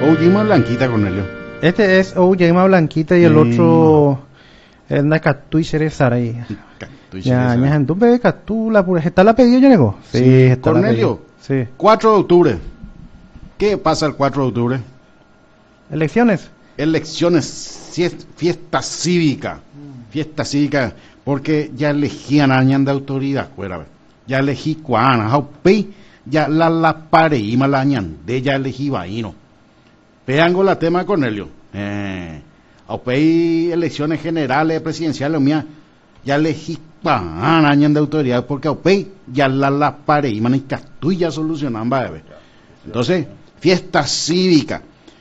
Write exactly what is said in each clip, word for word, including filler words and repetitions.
Oujima Blanquita, Cornelio. Este es Oujima Blanquita y el mm. otro es Nakatui Cerezara ahí. Ya, ya, entonces Catú, la pura, ¿está la pedido, yo nego? Sí, sí, está Cornelio, sí. cuatro de octubre. ¿Qué pasa el cuatro de octubre? Elecciones. Elecciones, fiesta cívica. Fiesta cívica, porque ya elegían a Ñan de autoridad, fuera. Ya elegí Cuana, Jaupey, ya la la pareíma la Ñan, de ya elegí Vaino. Peango la tema, Cornelio. Eh, Jaupey, elecciones generales, presidenciales, mía, ya elegí Cuana, Ñan de autoridad, porque Jaupey, ya la la pareíma, ni Castú ya solucionan, bebé. Entonces, fiesta cívica.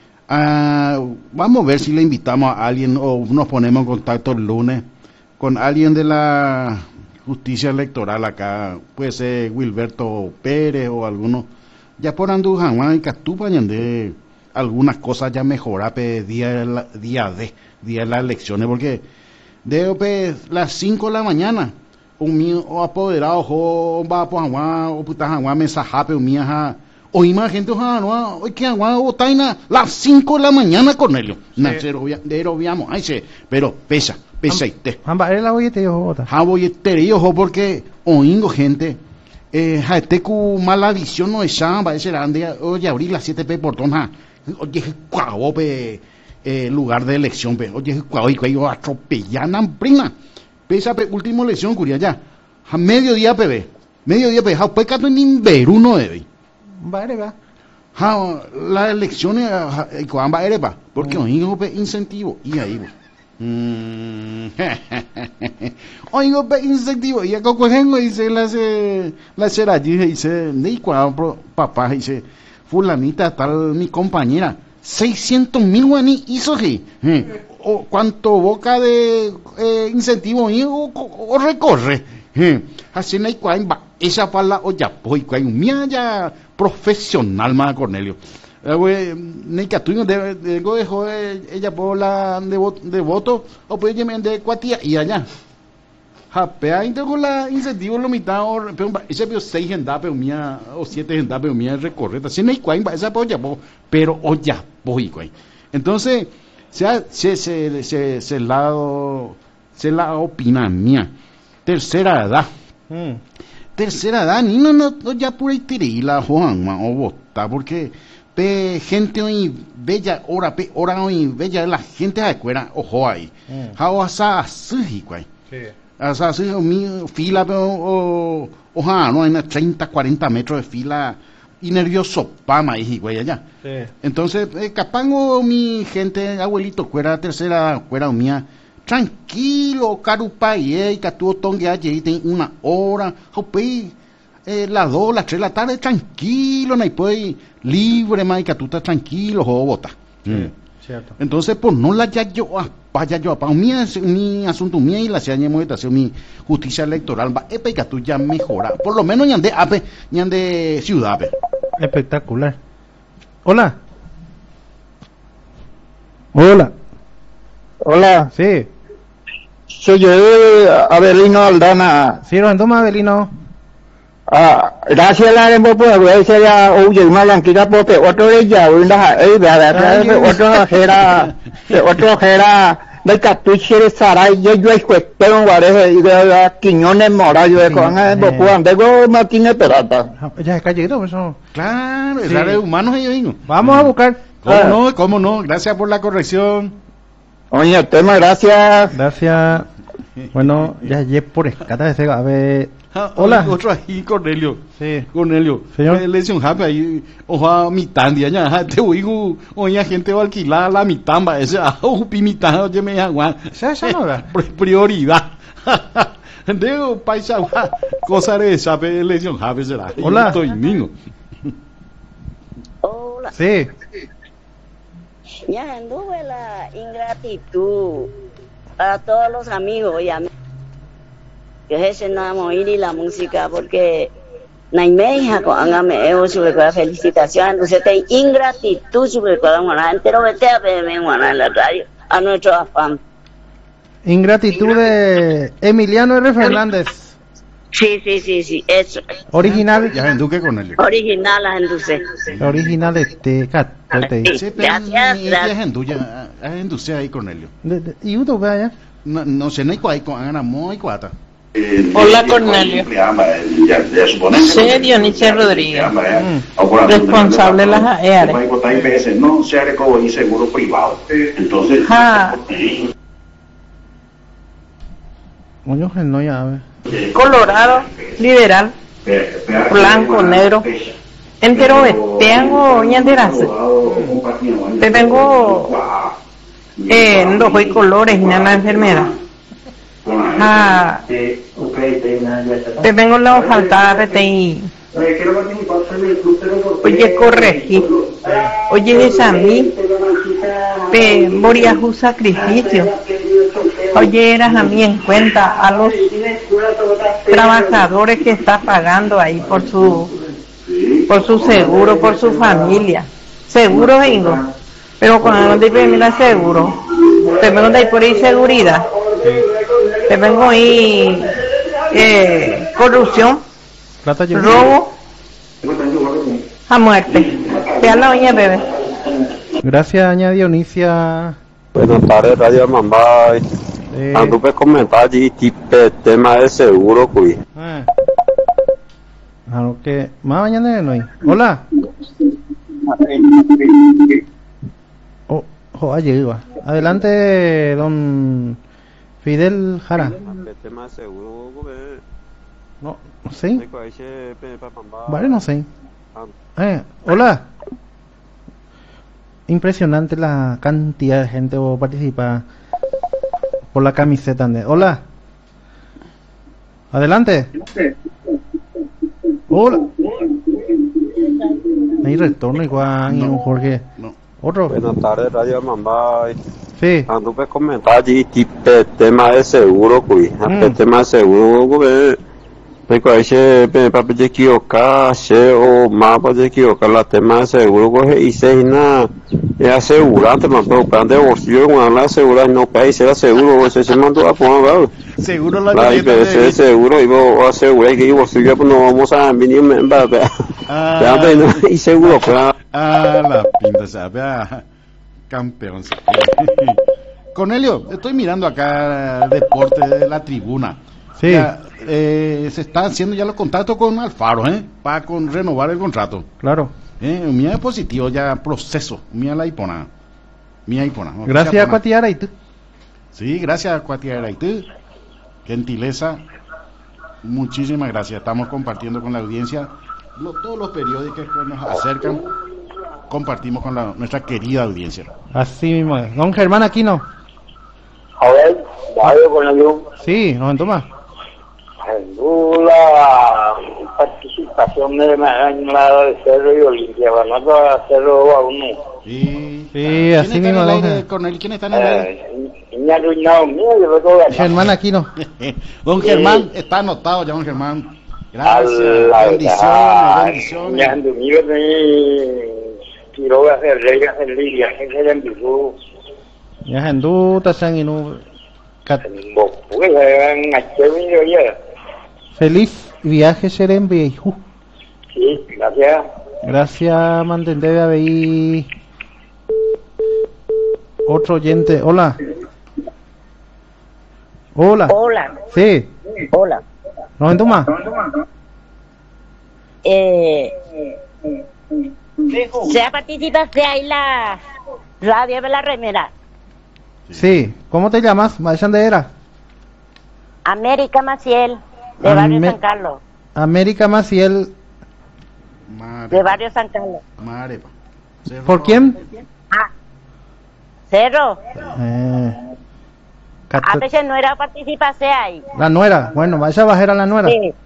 Uh, vamos a ver si le invitamos a alguien o nos ponemos en contacto el lunes con alguien de la justicia electoral acá, puede ser Wilberto Pérez o alguno, ya por Anduján y Catupa, de algunas cosas ya mejorar día de la, día de día de las elecciones, porque de pues, las cinco de la mañana un mío apoderado o va por agua o puta agua mensaje un mía hoy más gente no hoy que agua botaina las cinco de la mañana, Cornelio. Sí. Nacer obviamos, ay sí, pero pesa, pesa este. Amba era la bollete yo bota. Ha bollete yo porque oingo gente eh este cu mala visión no es va ese grande oye abrir las siete pe portón ha. Oye cuau pe eh, lugar de elección pe. Oye cuau y cuello atropellan prima. Pesa pe última elección curia ya. A mediodía pe. Mediodía pe ha pe cato en Beruno de. Vale, va. Ha, las elecciones cuán va erepa, porque oigo pe incentivo y ahí. Mm. Oigo pe incentivo y acá cogengo dice la se la será dice ni cuán papá dice fulanita tal mi compañera seiscientos mil guaní hizo que eh, o cuánto boca de eh, incentivo y o, o, o recorre eh, así no hay cuán va esa pala o ya pues cuán mía ya profesional más Cornelio eh, ni que tú de de dejó ella por la de, de voto o pues ella de cuatía y allá japea con la incentivo lo mitad o pero ese vio seis gente pero mía o siete gente pero mía recorreta si no hay cuán esa polla pero o ya pues cuán entonces se se se se se lado se la opina mía tercera edad mm. Tercera edad, ni no, no, no ya pura y la Juan, o vota, porque pe gente hoy bella, hora, pe hora hoy bella, la gente de acuerda, ojo ahí. How asa así, güey. Sí. Asa así, mi fila, o, oja, no hay unas treinta, cuarenta metros de fila, y nervioso, pama, y güey, allá. Sí. Entonces, eh, capango mi gente, abuelito, cuera, tercera, cuera mía. Tranquilo, carupay, eh, que tú tongue allí, ten una hora, hopey, eh, las dos, las tres de la tarde, tranquilo, no hay pues, libre, más, que tú estás tranquilo, o bota. Sí, mm. Cierto. Entonces, pues, no la ya yo, ah, vaya yo, para mi, mi asunto mía y la se añe moderación, mi justicia electoral, va, epe, que tú ya mejora, por lo menos, ya de, ape, ya de ciudad, ape. Espectacular. Hola. Hola. Hola. Sí. Soy yo, Abelino Aldana. Sí, lo ando más Abelino. Ah, gracias a la rembo pues, güey, sería oye, una blanquita pope, otro de ella, una, eh, otro era, otro era, de cartucho de Saray, yo yo es cuestión, guareje, y de Quiñones Mora, yo de con el bopo, andego Martínez Peralta. Ya es callero, eso. Claro, es de humanos ellos mismos. Vamos a buscar. ¿Cómo no? ¿Cómo no? Gracias por la corrección. Oye, tema, gracias. Gracias. Bueno, ya llegué por escata de ese, a ver. Hola. Otro ahí, Cornelio. Sí. Cornelio. Señor. Le dice un happy ahí, oja, mitad, ya, te oigo, oye, gente va a alquilar la mitad, va, ese, ah, upi, mitad, oye, me aguanta. ¿Esa esa no era? Prioridad. Digo, paisa, cosa de esa, le dice un happy, será. Hola. Estoy niño. Hola. Sí. Ya anduve la ingratitud para todos los amigos y amigos que se no oír y la música porque naime hija con angame eo sobre la felicitación entonces te ingratitud sobre cada una entero vete a verme en la radio a nuestro afán ingratitud de Emiliano R. Fernández Sí, sí, sí, sí, eso. Original. Ya en Duque Cornelio. Original las enduce. Original este catote. Sí, pero Gracias, es gracias. en Duque, es en Duque ahí Cornelio. Y uno vaya. No, no sé, no hay cuál, con Ana Moy cuata. Hola Cornelio, soy Dionisio Rodríguez, Mm. responsable de las A E A R E. No se hará como y seguro privado. Entonces, Ah, Coño, no ya a ver. Colorado, liberal, blanco, negro, entero tengo ñanderase. Te tengo eh, no voy colores ni la enfermedad. Ah, te tengo la faltada de ti. Oye, corregí. Oye, es a mí. Te moría un sacrificio. Oye, eras a mí en cuenta a los trabajadores que está pagando ahí por su por su seguro, por su familia. Seguro vengo. Pero cuando te digo, mira, seguro. Te vengo de ahí por inseguridad. Te vengo ahí eh, corrupción, Plata yo. robo a muerte. Te la oña, bebé. Gracias, doña Dionisia. Buenas tardes, Radio Mambay. Eh, Anduve comentar allí tipo tema de seguro, cuy. ah. A lo que más mañana no hay. Hola. Oh, oh, allí iba. Adelante, don Fidel Jara. El tema de seguro, güey. No, no sé. Vale, Vale, no sé. Eh, hola. Impresionante la cantidad de gente que participa por la camiseta. De... Hola. Adelante. Hola. No hay retorno igual, No. Jorge. No. Otro. Buenas tardes, Radio Mambay. Sí. Anduve comentar allí tipo tema de seguro, cuy. Mm. El tema de seguro, güey. Pero ahí se para equivocar, se o más para equivocar la tema de seguro, coge y se na es asegurante, man, pero plan de bolsillo cuando la asegura no paga y será seguro, se se mandó a poner, Seguro la la I P S de... es seguro y vos asegurar que bolsillo pues no vamos a venir para Ah, y seguro, pues. ah, la pinta, sabe, ah, campeón. sabe. Cornelio, estoy mirando acá deporte de la tribuna. Sí. Ya, eh, se está haciendo ya los contactos con Alfaro, ¿eh? Para con renovar el contrato. Claro. Eh, mía es positivo, ya proceso. Mía la hipona. Mía hipona. No, Gracias, Hipona. Cuatiara. ¿Y tú? Sí, gracias, Cuatiara. ¿Y tú? Gentileza. Muchísimas gracias. Estamos compartiendo con la audiencia. Lo, todos los periódicos que nos acercan, compartimos con la, nuestra querida audiencia. Así mismo es. Don Germán Aquino. A ver, vaya con el Sí, nos entoma. la participación de la de Cerro y Olimpia, van a Cerro a uno. Sí, Sí, así ¿Quién está mismo, en el don aire, Ger- Cornel? ¿Quién está en el aire? Eh, me ha arruinado mío, yo lo tengo que Germán Aquino. Don Germán, está anotado ya, don Germán. Gracias, la bendiciones, bendiciones. Ya ando mío de quiero hacer rey, hacer lidia, hacer en vivo. Ya Hendú, Tasan y Nu. Cat- Pues en Achevino ya. Feliz viaje, Serén Vieju. Sí, gracias. Gracias, mantente a ver. Otro oyente. Hola. Hola. Hola, Sí. hola. ¿Nos entoma? Eh, sea participaste ahí la radio de la remera. Sí. ¿Cómo te llamas? ¿Maichan de era? América Maciel, de Barrio Ame- San Carlos. América Maciel. Mare, De Barrio San Carlos. mare, pa. Cerro ¿Por Rojo. quién? Ah, Cerro. Eh, A Cat- veces no era participarse ahí. la nuera. Bueno, vaya a bajar a la nuera. Sí.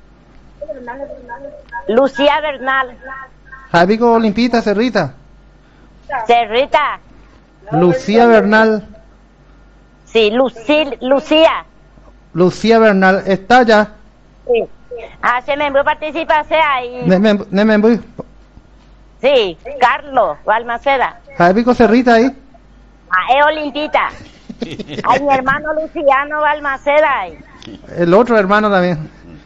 Lucía Bernal. Javico Olimpita Cerrita. Cerrita. Lucía Bernal. Sí, Lucil, Lucía. Lucía Bernal. ¿Está ya? Sí. Ah, se me envió participarse ahí. Neme- Nemembu. Sí, Carlos Balmaceda. Javico Cerrita ahí. Ah, es Olimpita. Ay, mi hermano Luciano Balmaceda ahí. El otro hermano también.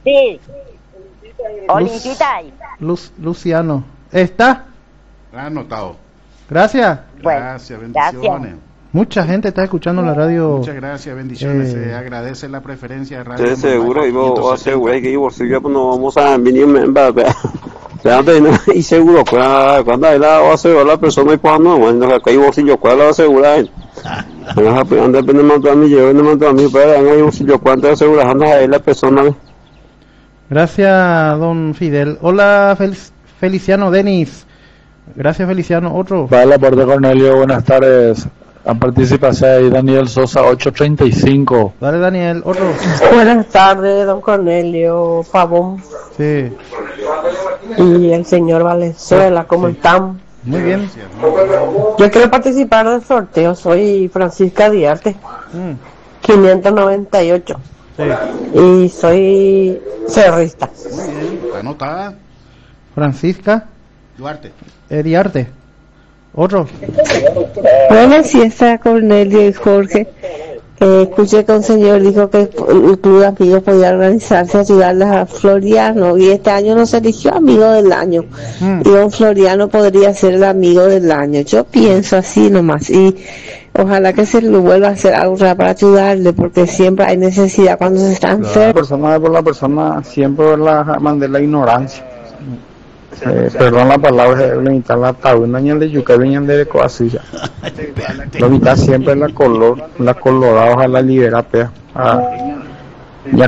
Sí. Olimpita ahí. Luz, Luciano. ¿Está? Anotado. Gracias. Bueno, Gracias, bendiciones. gracias. Mucha gente está escuchando la radio. Muchas gracias, bendiciones. Eh, Se agradece la preferencia de radio. Sí, seguro, y vos hace güey que vos quinientos setenta. pues no vamos a venir en y seguro cuando hay la base la persona y cuando bueno acá hay bolsillo cuál la asegurar anda depende más de mí yo no más a mí pero hay bolsillo cuánto aseguras anda ahí la persona. Gracias, don Fidel. Hola, Fel Feliciano Denis. Gracias, Feliciano. Otro. Vale, por de Cornelio, buenas tardes. A participación ahí Daniel Sosa ocho treinta y cinco. Dale, Daniel. Otro. Buenas tardes, don Cornelio Pavón. Sí. Y el señor Valenzuela, ¿cómo sí. están? Muy bien. Yo quiero participar del sorteo, soy Francisca Diarte, mm. quinientos noventa y ocho. Sí. Y soy cerrista. Muy bien, anotada. Francisca Duarte. Eh, Diarte. Otro. Buenas fiestas, Cornelio y Jorge. Eh, escuché que un señor dijo que el club de amigos podía organizarse a ayudarles a Floriano y este año no se eligió amigo del año mm. y don Floriano podría ser el amigo del año. Yo pienso así nomás y ojalá que se lo vuelva a hacer algo para ayudarle porque siempre hay necesidad cuando se está enfermo. La persona por la persona siempre la mandé la ignorancia. Eh, perdón la palabra, limitar la tabla, de yuca, venían de coasilla. Lo mitad siempre la color, la colorada, ojalá libera, pea. Ah.